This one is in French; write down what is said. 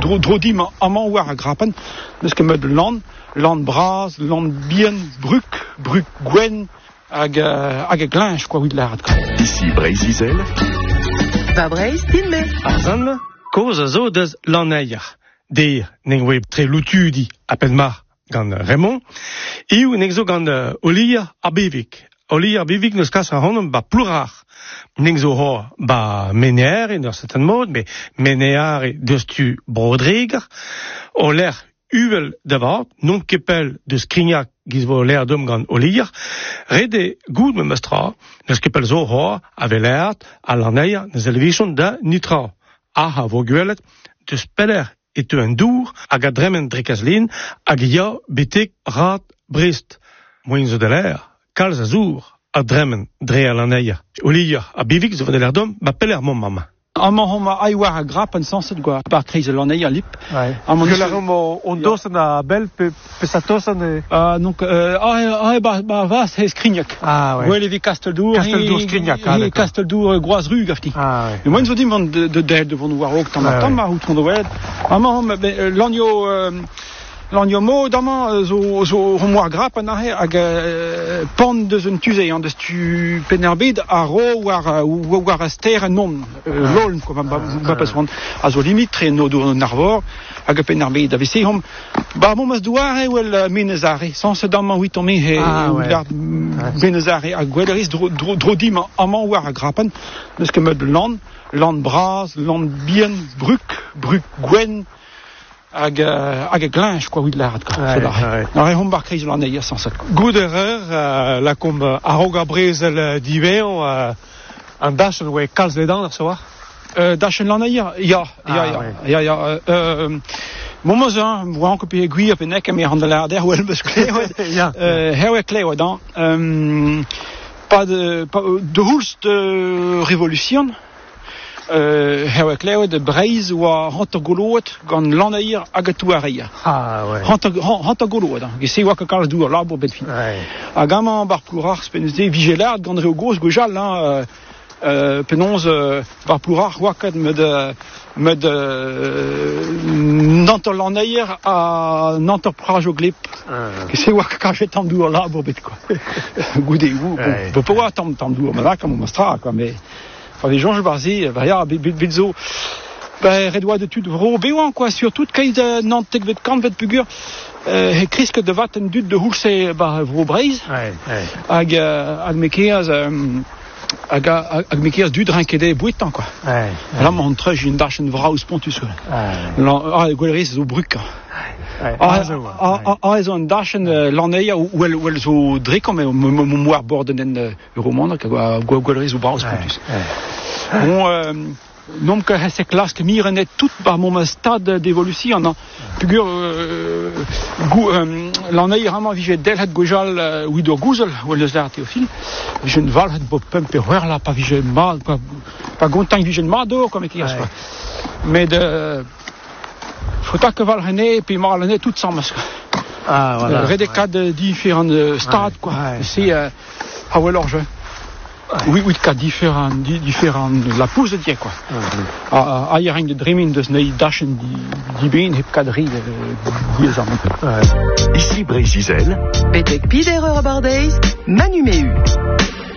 drodim amant war a grappen, neus ket met land braz, land bien, bruk gwen, hag glinch, quoi, oui, de l'art. Ici Breizizel. Va Breiz, din me. Arzan, koz a zo deus laneier. Deir, neng oe tre loutudi a penmar gant Raymond, iou neng zo gant Olia a Bevik. Olia a Bevik neus kas a honom ba plourar. Neng zo hor ba mener en ur certain mod, me menear e deus tu brodriger, o l'air uvel davant, non kepel de skrignac giz vo l'air dom gant Olia, rede goud me mestra, neus kepel zo hor a velert a laneier neus elevation da nitra. Ha vo gwelet deus peller et un dour hag a dremen drekazlin hag ya betek rat Brest. Moin zo de l'air, kalz a zour a dremen dre a laneier. Olia a Bevik zo vane l'air dom ba peller mon mama. Amant homa ai war a grappen sanset gwa par kreiz laneier lip. Amant je la romo on dosen a bel pe sa tosen e. Donc ba vas he skrignac. Ah ouais. Wel evi Kasteldour skrignac. Kasteldour groaz-rug afti. Ah ouais. Et moi zo dim van de del devant war ok tam ma hout on de wed. Amant homa lanio mo damant zo romoir grappen a he hag pan deus un tuze an deus tu penerbed a ro war a ster non loln quoi ba pas van a zo limit tre no do narvor hag penerbed a vese hom ba mo mas douare wel menezare sans se damant huit on he menezare a gweleris drodim amant war a grappen deus ket met land braz land bien bruk gwen hag glinch, quoi, oui, de l'art. Non, et on bar kreiz laneier sans ça. Good erreur, la kom a roga brezel diveon, an dachen oe kalz ledan ar soar? Dachen laneier, ya. Momos, moan ko pe gwir pe nek me an de l'art der, wel beus kleoet. Heu kleoet, pas de houlst révolution. Heu kleoet de Breiz oa hanter goloet gant laneier hag a touareier. Ah ouais. Hanter goloet, gese oa ka kalz dour labor bet fin. Hag amañ bar plourar spenezde vigelard gant reo goz gojal, penonz bar plourar oaket med nanter laneier a nanter praj o glep. Gese oa ka kalz tam dour labor bet, quoi. Goude ou, bo po oa tam dour, ma da kam o mastra, quoi, mais... Avec Georges Barzi, Bilzo, Redouard de Tud, Robéouan, quoi, surtout, quand Nantes, quand vet pugur, Chrisque de Vatten, Dud de Houlse, Breiz, ag mekeaz, ag mekeaz Dud Rinkede, Bouetan, quoi. Là, mon treuil, j'ai une dachen vraus pontus, Gouleris, zo bruk. Ez an dachen laneier ou zo drekom moar bordenen euromond gweleriz ou braus pontus. Nom que hesek lask mirenet tout par mon stade d'évolution pugur laneier vraiment vije delhet gojal wido gouzel ou le zart théophile je ne val het bo pump er la pas vije mal pas gontan vije mador comme qui est mais de faut que valrené puis marlené tout sans masque. Ah voilà. Redecad différents stades quoi. C'est alors je. Oui, cas différents la pousse de die quoi. Ah hier de dreaming de snei dachen die ben heb kadri die zamen. Ici Breizizel. Betek pider ur bardeiz, Manu Mehu.